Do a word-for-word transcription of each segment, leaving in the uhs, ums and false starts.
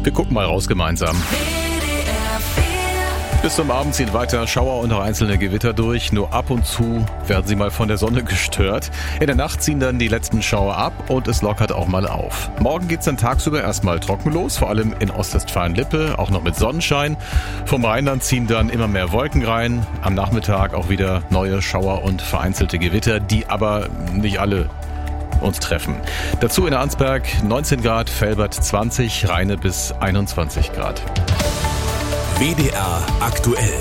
Wir gucken mal raus gemeinsam. Bis zum Abend ziehen weiter Schauer und noch einzelne Gewitter durch. Nur ab und zu werden sie mal von der Sonne gestört. In der Nacht ziehen dann die letzten Schauer ab und es lockert auch mal auf. Morgen geht's dann tagsüber erstmal trocken los, vor allem in Ostwestfalen-Lippe, auch noch mit Sonnenschein. Vom Rheinland ziehen dann immer mehr Wolken rein. Am Nachmittag auch wieder neue Schauer und vereinzelte Gewitter, die aber nicht alle uns treffen. Dazu in Arnsberg neunzehn Grad, Velbert zwanzig, Rheine bis einundzwanzig Grad. W D R aktuell.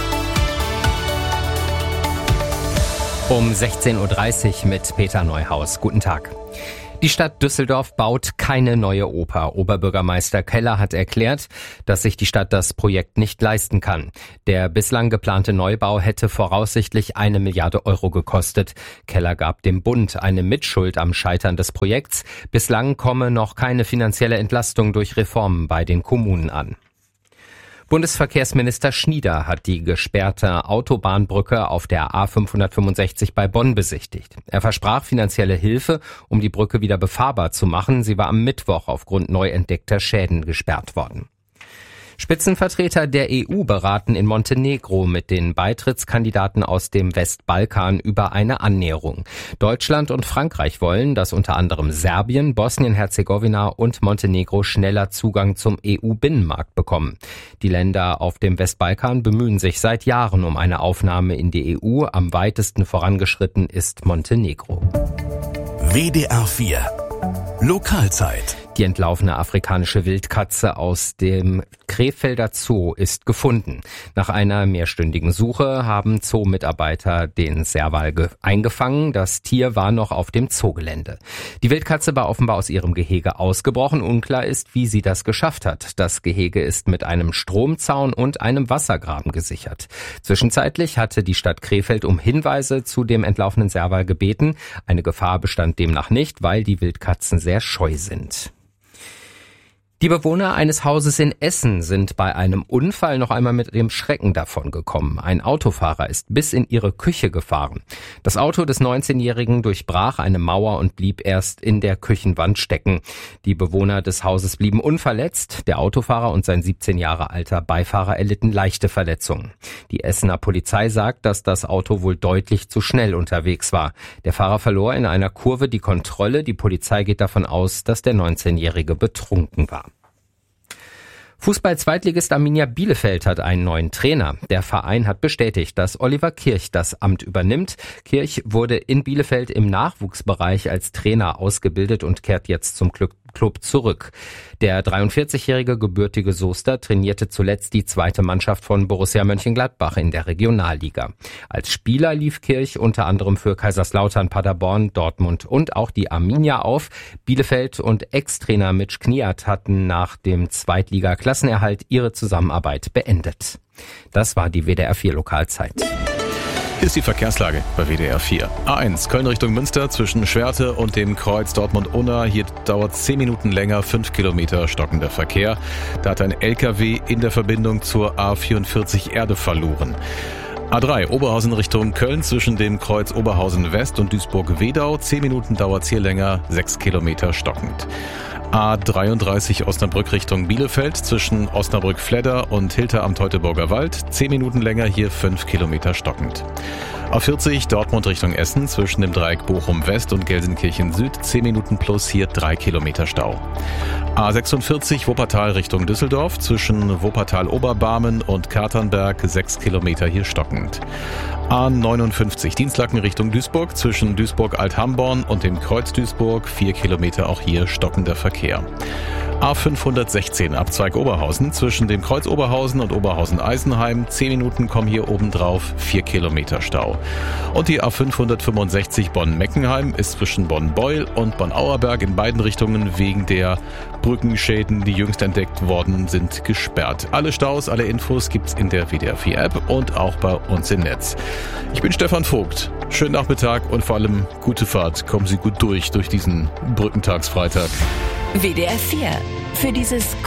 Um sechzehn Uhr dreißig mit Peter Neuhaus. Guten Tag. Die Stadt Düsseldorf baut keine neue Oper. Oberbürgermeister Keller hat erklärt, dass sich die Stadt das Projekt nicht leisten kann. Der bislang geplante Neubau hätte voraussichtlich eine Milliarde Euro gekostet. Keller gab dem Bund eine Mitschuld am Scheitern des Projekts. Bislang komme noch keine finanzielle Entlastung durch Reformen bei den Kommunen an. Bundesverkehrsminister Schnieder hat die gesperrte Autobahnbrücke auf der A fünfhundertfünfundsechzig bei Bonn besichtigt. Er versprach finanzielle Hilfe, um die Brücke wieder befahrbar zu machen. Sie war am Mittwoch aufgrund neu entdeckter Schäden gesperrt worden. Spitzenvertreter der E U beraten in Montenegro mit den Beitrittskandidaten aus dem Westbalkan über eine Annäherung. Deutschland und Frankreich wollen, dass unter anderem Serbien, Bosnien-Herzegowina und Montenegro schneller Zugang zum E U-Binnenmarkt bekommen. Die Länder auf dem Westbalkan bemühen sich seit Jahren um eine Aufnahme in die E U. Am weitesten vorangeschritten ist Montenegro. W D R vier Lokalzeit. Die entlaufene afrikanische Wildkatze aus dem Krefelder Zoo ist gefunden. Nach einer mehrstündigen Suche haben Zoo-Mitarbeiter den Serval ge- eingefangen. Das Tier war noch auf dem Zoogelände. Die Wildkatze war offenbar aus ihrem Gehege ausgebrochen. Unklar ist, wie sie das geschafft hat. Das Gehege ist mit einem Stromzaun und einem Wassergraben gesichert. Zwischenzeitlich hatte die Stadt Krefeld um Hinweise zu dem entlaufenen Serval gebeten. Eine Gefahr bestand demnach nicht, weil die Wildkatzen sehr scheu sind. Die Bewohner eines Hauses in Essen sind bei einem Unfall noch einmal mit dem Schrecken davongekommen. Ein Autofahrer ist bis in ihre Küche gefahren. Das Auto des neunzehnjährigen durchbrach eine Mauer und blieb erst in der Küchenwand stecken. Die Bewohner des Hauses blieben unverletzt. Der Autofahrer und sein siebzehn Jahre alter Beifahrer erlitten leichte Verletzungen. Die Essener Polizei sagt, dass das Auto wohl deutlich zu schnell unterwegs war. Der Fahrer verlor in einer Kurve die Kontrolle. Die Polizei geht davon aus, dass der neunzehnjährige betrunken war. Fußball-Zweitligist Arminia Bielefeld hat einen neuen Trainer. Der Verein hat bestätigt, dass Oliver Kirch das Amt übernimmt. Kirch wurde in Bielefeld im Nachwuchsbereich als Trainer ausgebildet und kehrt jetzt zum Club zurück. Der dreiundvierzigjährige gebürtige Soester trainierte zuletzt die zweite Mannschaft von Borussia Mönchengladbach in der Regionalliga. Als Spieler lief Kirch unter anderem für Kaiserslautern, Paderborn, Dortmund und auch die Arminia auf. Bielefeld und Ex-Trainer Mitch Kniat hatten nach dem Zweitliga-Klassenerhalt ihre Zusammenarbeit beendet. Das war die W D R vier Lokalzeit. Hier ist die Verkehrslage bei W D R vier. A eins, Köln Richtung Münster zwischen Schwerte und dem Kreuz Dortmund-Unna. Hier dauert zehn Minuten länger, fünf Kilometer stockender Verkehr. Da hat ein L K W in der Verbindung zur A vierundvierzig Erde verloren. A drei, Oberhausen Richtung Köln zwischen dem Kreuz Oberhausen West und Duisburg-Wedau. zehn Minuten dauert's hier länger, sechs Kilometer stockend. A dreiunddreißig Osnabrück Richtung Bielefeld zwischen Osnabrück-Fledder und Hilter am Teutoburger Wald. zehn Minuten länger, hier fünf Kilometer stockend. A vierzig Dortmund Richtung Essen zwischen dem Dreieck Bochum West und Gelsenkirchen Süd. zehn Minuten plus, hier drei Kilometer Stau. A sechsundvierzig Wuppertal Richtung Düsseldorf zwischen Wuppertal-Oberbarmen und Katernberg. sechs Kilometer, hier stockend. A neunundfünfzig Dienstlaken Richtung Duisburg zwischen Duisburg-Althamborn und dem Kreuz Duisburg. vier Kilometer, auch hier stockender Verkehr. A fünfhundertsechzehn Abzweig Oberhausen zwischen dem Kreuz Oberhausen und Oberhausen-Eisenheim. zehn Minuten kommen hier oben drauf, vier Kilometer Stau. Und die A fünfhundertfünfundsechzig Bonn-Meckenheim ist zwischen Bonn-Beul und Bonn-Auerberg in beiden Richtungen wegen der Brückenschäden, die jüngst entdeckt worden sind, gesperrt. Alle Staus, alle Infos gibt's in der W D R vier App und auch bei uns im Netz. Ich bin Stefan Vogt. Schönen Nachmittag und vor allem gute Fahrt. Kommen Sie gut durch, durch diesen Brückentagsfreitag. W D R vier. Für dieses